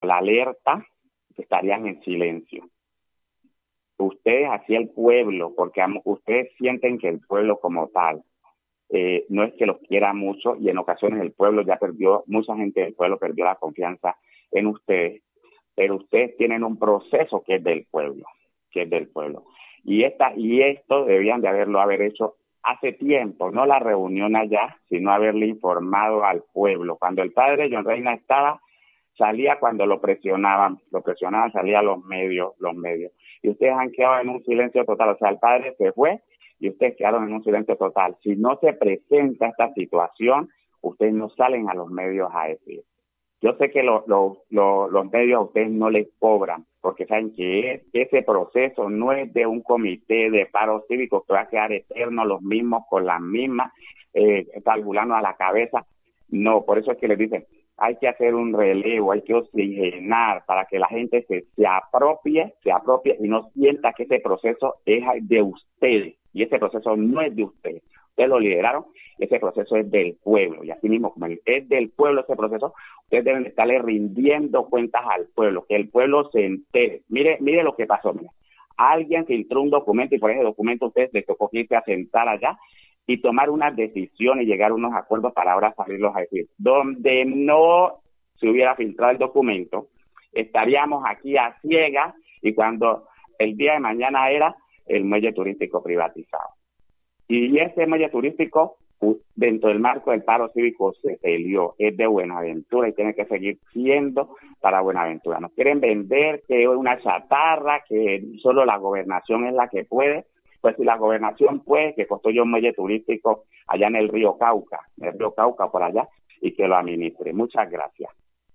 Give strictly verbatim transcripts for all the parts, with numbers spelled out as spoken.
la alerta, estarían en silencio. Ustedes, así el pueblo, porque ustedes sienten que el pueblo como tal, eh, no es que los quiera mucho, y en ocasiones el pueblo ya perdió, mucha gente del pueblo perdió la confianza en ustedes, pero ustedes tienen un proceso que es del pueblo, que es del pueblo. Y esta y esto debían de haberlo haber hecho hace tiempo, no la reunión allá, sino haberle informado al pueblo. Cuando el padre John Reina estaba, salía cuando lo presionaban, lo presionaban, salía a los medios, los medios. Y ustedes han quedado en un silencio total, o sea, el padre se fue y ustedes quedaron en un silencio total. Si no se presenta esta situación, ustedes no salen a los medios a decir. Yo sé que lo, lo, lo, los medios a ustedes no les cobran, porque saben que es, ese proceso no es de un comité de paro cívico que va a quedar eterno, los mismos con las mismas, eh, calculando a la cabeza. No, por eso es que les dicen, hay que hacer un relevo, hay que oxigenar para que la gente se, se apropie, se apropie y no sienta que ese proceso es de ustedes. Y ese proceso no es de ustedes. Ustedes lo lideraron, ese proceso es del pueblo. Y así mismo, como es del pueblo ese proceso, ustedes deben estarle rindiendo cuentas al pueblo, que el pueblo se entere. Mire, mire lo que pasó, mire. Alguien filtró un documento y por ese documento a ustedes les tocó irse a sentar allá y tomar unas decisiones y llegar a unos acuerdos para ahora salirlos a decir. Donde no se hubiera filtrado el documento, estaríamos aquí a ciegas y cuando el día de mañana era el muelle turístico privatizado. Y ese muelle turístico, dentro del marco del paro cívico, se peleó, es de Buenaventura y tiene que seguir siendo para Buenaventura. Nos quieren vender que es una chatarra, que solo la gobernación es la que puede. Pues si la gobernación puede, que construya un muelle turístico allá en el río Cauca, en el río Cauca por allá, y que lo administre. Muchas gracias.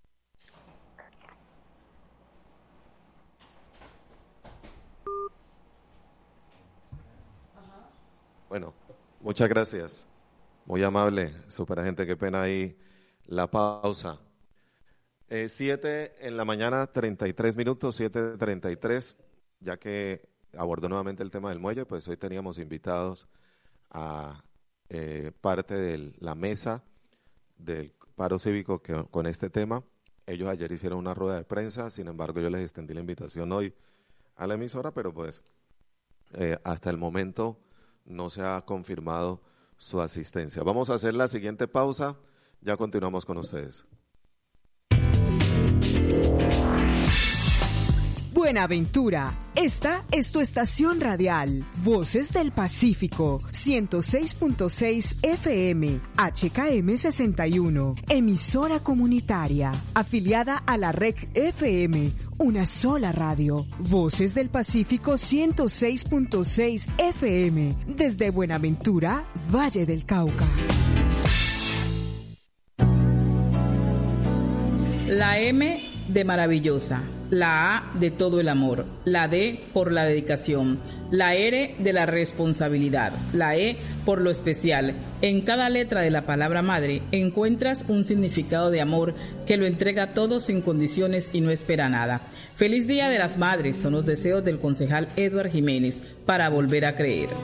Bueno, muchas gracias. Muy amable, superagente, qué pena ahí la pausa. Eh, siete en la mañana, treinta y tres minutos, siete treinta y tres, ya que abordó nuevamente el tema del muelle, pues hoy teníamos invitados a eh, parte de la mesa del paro cívico que, con este tema. Ellos ayer hicieron una rueda de prensa, sin embargo yo les extendí la invitación hoy a la emisora, pero pues eh, hasta el momento no se ha confirmado su asistencia. Vamos a hacer la siguiente pausa, ya continuamos con ustedes. Buenaventura, esta es tu estación radial, Voces del Pacífico, ciento seis punto seis F M, H K M sesenta y uno, emisora comunitaria, afiliada a la R E C F M, una sola radio, Voces del Pacífico ciento seis punto seis F M, desde Buenaventura, Valle del Cauca. La M de maravillosa, la A de todo el amor, la D por la dedicación, la R de la responsabilidad, la E por lo especial. En cada letra de la palabra madre encuentras un significado de amor que lo entrega todo sin condiciones y no espera nada. Feliz Día de las Madres son los deseos del concejal Edward Jiménez para volver a creer.